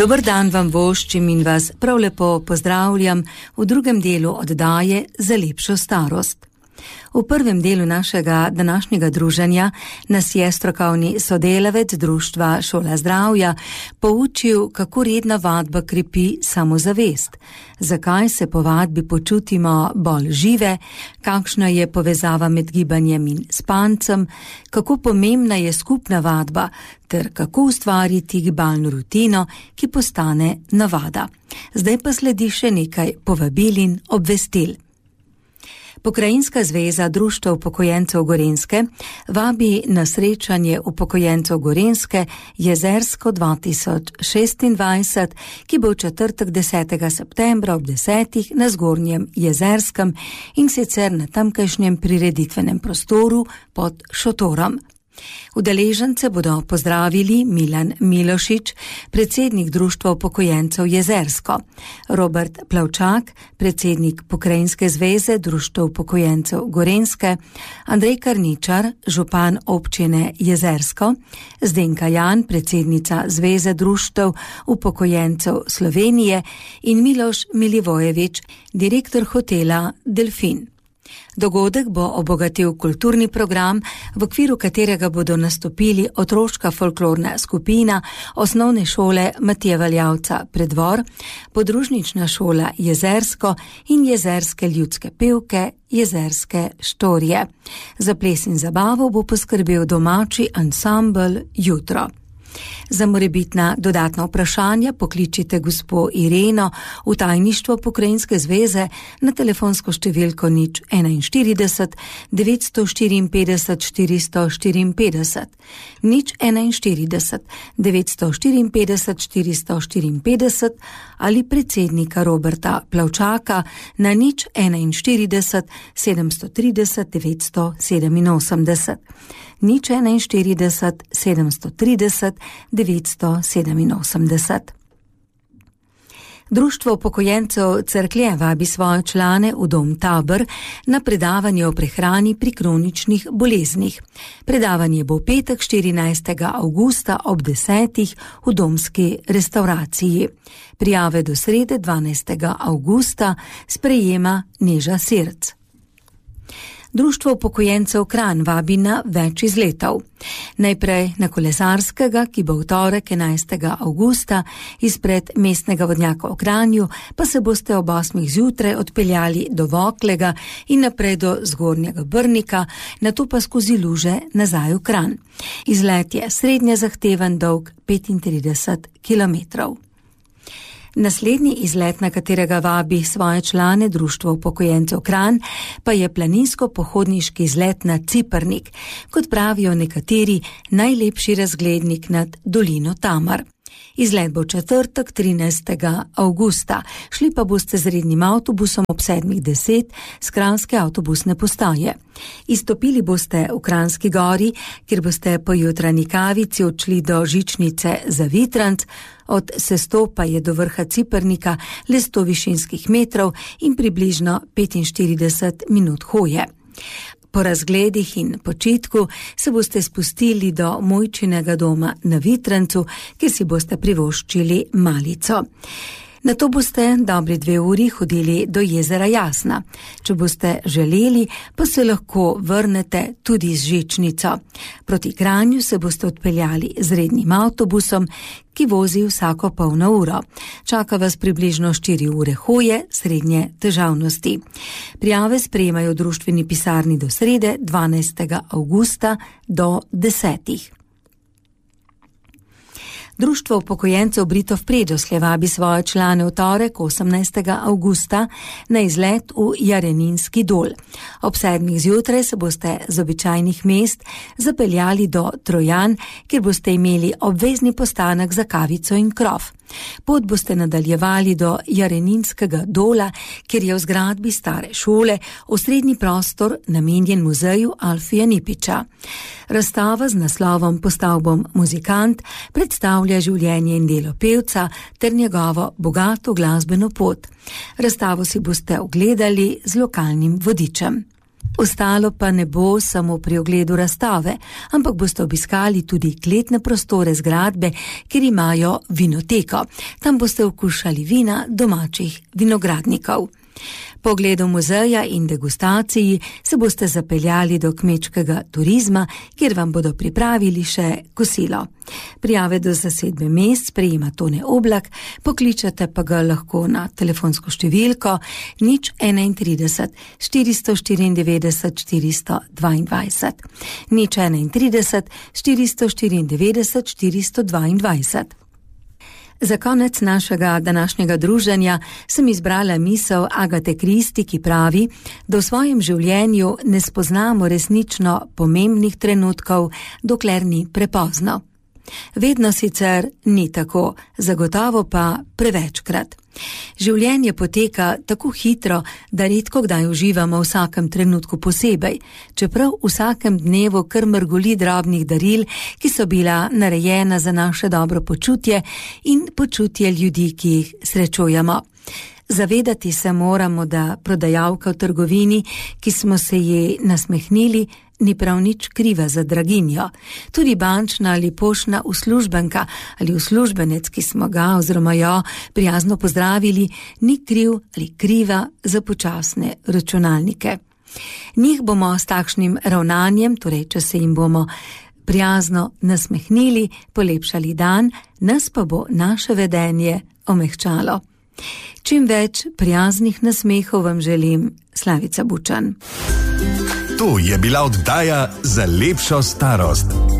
Dober dan vam voščim in vas prav lepo pozdravljam v drugem delu oddaje Za lepšo starost. V prvem delu našega današnjega druženja nas je strokovni sodelavec Društva Šola zdravja poučil, kako redna vadba krepi samozavest, zakaj se po vadbi počutimo bolj žive, kakšna je povezava med gibanjem in spancem, kako pomembna je skupna vadba ter kako ustvariti gibalno rutino, ki postane navada. Zdaj pa sledi še nekaj povabil in obvestil. Pokrajinska zveza Društev upokojencev Gorenjske vabi na srečanje upokojencev Gorenjske Jezersko 2026, ki bo v četrtek 10. septembra ob 10. na Zgornjem Jezerskem in sicer na tamkajšnjem prireditvenem prostoru pod šotorom. Udeležence bodo pozdravili Milan Milošič, predsednik Društva upokojencev Jezersko, Robert Plavčak, predsednik Pokrajinske zveze Društev upokojencev Gorenjske, Andrej Karničar, župan občine Jezersko, Zdenka Jan, predsednica Zveze Društev upokojencev Slovenije in Miloš Milivojevič, direktor hotela Delfin. Dogodek bo obogatil kulturni program, v okviru katerega bodo nastopili otroška folklorna skupina Osnovne šole Matija Valjavca Preddvor, podružnična šola Jezersko in jezerske ljudske pevke Jezerske štorije. Za ples in zabavo bo poskrbel domači ansambel Jutro. Za morebitna dodatna vprašanja pokličite gospo Ireno v tajništvo Pokrajinske zveze na telefonsko številko 041 954 454, 041 954 454 ali predsednika Roberta Plavčaka na 041 730 987. 041 730 987. Društvo upokojencev Cerklje vabi svoje člane v dom Tabor na predavanje o prehrani pri kroničnih boleznih. Predavanje bo v petek 14. avgusta ob 10. v domski restauraciji. Prijave do srede 12. avgusta sprejema Neža Sirc. Društvo upokojencev Kranj vabi na več izletov. Najprej na kolesarskega, ki bo v torek 11. avgusta izpred mestnega vodnjaka v Kranju, pa se boste ob 8. zjutraj odpeljali do Voklega in naprej do Zgornjega Brnika, nato pa skozi Luže nazaj v Kranj. Izlet je srednje zahteven, dolg 35 kilometrov. Naslednji izlet, na katerega vabi svoje člane Društva upokojencev Kranj, pa je planinsko-pohodniški izlet na Cipernik, kot pravijo nekateri, najlepši razglednik nad dolino Tamar. Izlet bo v četrtek 13. avgusta, šli pa boste z rednim avtobusom ob 7:10 z kranjske avtobusne postaje. Izstopili boste v Kranjski gori, kjer boste po jutranji kavici odšli do žičnice Zavitranc, od sestopa je do vrha Cipernika le 100 višinskih metrov in približno 45 minut hoje. Po razgledih in počitku se boste spustili do Mojčinega doma na Vitrancu, kjer si boste privoščili malico. Nato boste dobri 2 uri hodili do jezera Jasna. Če boste želeli, pa se lahko vrnete tudi z žičnico. Proti Kranju se boste odpeljali z rednim avtobusom, ki vozi vsako polno uro. Čaka vas približno 4 ure hoje srednje težavnosti. Prijave sprejemajo v društveni pisarni do srede 12. avgusta do 10. Društvo upokojencev Britov Predoslje vabi svoje člane v torek 18. avgusta na izlet v Jareninski dol. Ob 7. zjutraj se boste z običajnih mest zapeljali do Trojan, kjer boste imeli obvezni postanek za kavico in krov. Pot boste nadaljevali do Jareninskega dola, kjer je v zgradbi stare šole osrednji prostor namenjen muzeju Alfija Nipiča. Razstava z naslovom Postavbom muzikant predstavlja življenje in delo pevca ter njegovo bogato glasbeno pot. Razstavo si boste ogledali z lokalnim vodičem. Ostalo pa ne bo samo pri ogledu razstave, ampak boste obiskali tudi kletne prostore zgradbe, kjer imajo vinoteko. Tam boste okušali vina domačih vinogradnikov. Po ogledu muzeja in degustaciji se boste zapeljali do kmečkega turizma, kjer vam bodo pripravili še kosilo. Prijave do zasedbe mest sprejema Tone Oblak, pokličete pa ga lahko na telefonsko številko 031 494 422. 031 494 422. Za konec našega današnjega druženja sem izbrala misel Agate Kristi, ki pravi, da v svojem življenju ne spoznamo resnično pomembnih trenutkov, dokler ni prepozno. Vedno sicer ni tako, zagotovo pa prevečkrat. Življenje poteka tako hitro, da redko kdaj uživamo v vsakem trenutku posebej, čeprav v vsakem dnevu kar mrgoli drobnih daril, ki so bila narejena za naše dobro počutje in počutje ljudi, ki jih srečujemo. Zavedati se moramo, da prodajalka v trgovini, ki smo se ji nasmehnili, ni prav nič kriva za draginjo. Tudi bančna ali poštna uslužbenka ali uslužbenec, ki smo ga oziroma jo prijazno pozdravili, ni kriv ali kriva za počasne računalnike. Njih bomo s takšnim ravnanjem, torej če se jim bomo prijazno nasmehnili, polepšali dan, nas pa bo naše vedenje omehčalo. Čim več prijaznih nasmehov vam želim, Slavica Bučan. To je bila oddaja Za lepšo starost.